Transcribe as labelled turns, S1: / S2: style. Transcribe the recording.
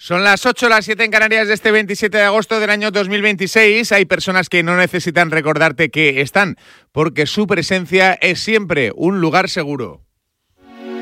S1: Son las 8, las 7 en Canarias de este 27 de agosto del año 2026. Hay personas que no necesitan recordarte que están, porque su presencia es siempre un lugar seguro.